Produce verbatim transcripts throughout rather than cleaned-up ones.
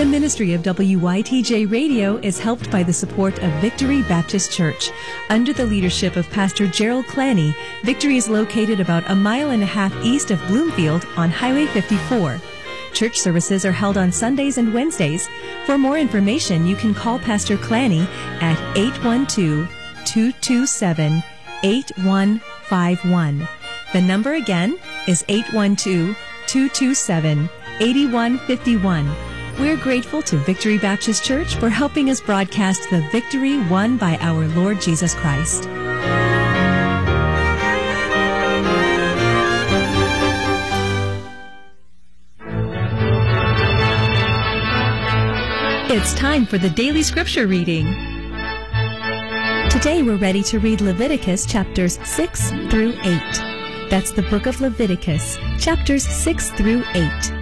The ministry of W Y T J Radio is helped by the support of Victory Baptist Church. Under the leadership of Pastor Gerald Clanny, Victory is located about a mile and a half east of Bloomfield on Highway fifty-four. Church services are held on Sundays and Wednesdays. For more information, you can call Pastor Clanny at eight one two, two two seven, eight one five one. The number again is eight one two, two two seven, eight one five one. We're grateful to Victory Baptist Church for helping us broadcast the victory won by our Lord Jesus Christ. It's time for the daily scripture reading. Today we're ready to read Leviticus chapters six through eight. That's the book of Leviticus, chapters six through eight.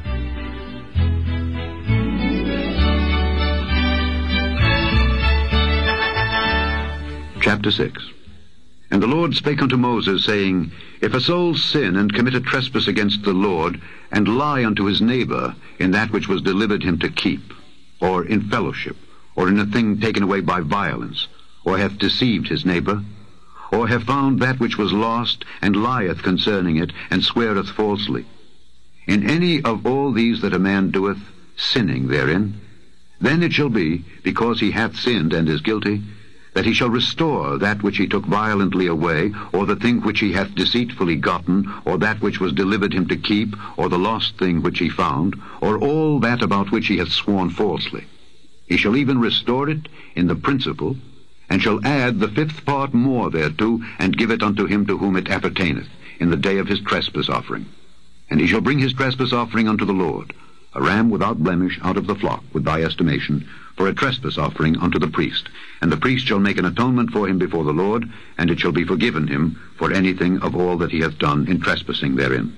Chapter six. And the Lord spake unto Moses, saying, If a soul sin and commit a trespass against the Lord, and lie unto his neighbor in that which was delivered him to keep, or in fellowship, or in a thing taken away by violence, or hath deceived his neighbor, or have found that which was lost, and lieth concerning it, and sweareth falsely, in any of all these that a man doeth, sinning therein, then it shall be, because he hath sinned and is guilty, that he shall restore that which he took violently away, or the thing which he hath deceitfully gotten, or that which was delivered him to keep, or the lost thing which he found, or all that about which he hath sworn falsely. He shall even restore it in the principal, and shall add the fifth part more thereto, and give it unto him to whom it appertaineth, in the day of his trespass offering. And he shall bring his trespass offering unto the Lord, a ram without blemish out of the flock, with thy estimation, for a trespass offering unto the priest. And the priest shall make an atonement for him before the Lord, and it shall be forgiven him for anything of all that he hath done in trespassing therein.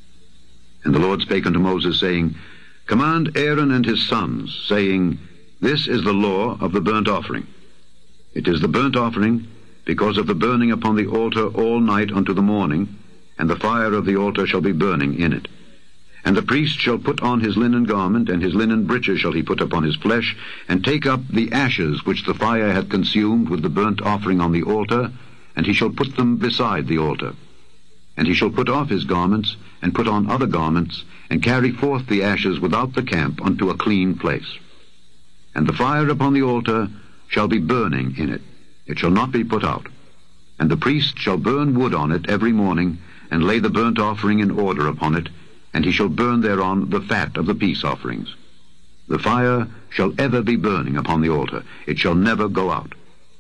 And the Lord spake unto Moses, saying, Command Aaron and his sons, saying, This is the law of the burnt offering. It is the burnt offering, because of the burning upon the altar all night unto the morning, and the fire of the altar shall be burning in it. And the priest shall put on his linen garment, and his linen breeches shall he put upon his flesh, and take up the ashes which the fire hath consumed with the burnt offering on the altar, and he shall put them beside the altar. And he shall put off his garments, and put on other garments, and carry forth the ashes without the camp unto a clean place. And the fire upon the altar shall be burning in it, it shall not be put out. And the priest shall burn wood on it every morning, and lay the burnt offering in order upon it, and he shall burn thereon the fat of the peace offerings. The fire shall ever be burning upon the altar, it shall never go out.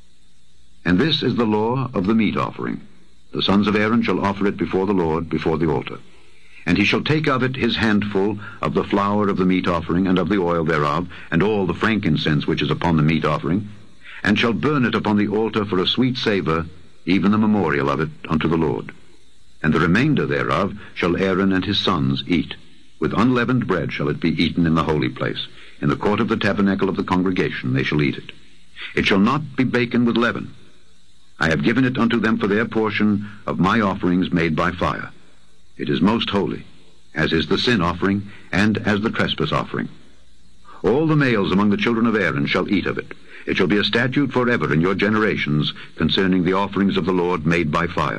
And this is the law of the meat offering. The sons of Aaron shall offer it before the Lord, before the altar. And he shall take of it his handful of the flour of the meat offering, and of the oil thereof, and all the frankincense which is upon the meat offering, and shall burn it upon the altar for a sweet savour, even the memorial of it unto the Lord. And the remainder thereof shall Aaron and his sons eat. With unleavened bread shall it be eaten in the holy place. In the court of the tabernacle of the congregation they shall eat it. It shall not be baken with leaven. I have given it unto them for their portion of my offerings made by fire. It is most holy, as is the sin offering, and as the trespass offering. All the males among the children of Aaron shall eat of it. It shall be a statute forever in your generations concerning the offerings of the Lord made by fire.